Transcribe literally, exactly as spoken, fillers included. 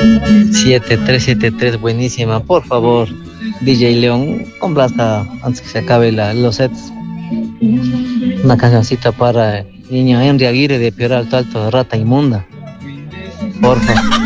siete tres siete tres, buenísima. Por favor, D J León, complazca antes que se acabe la, los sets. Una cancioncita para niño Henry Aguirre de Pior Alto Alto, Rata Inmunda. Porfa.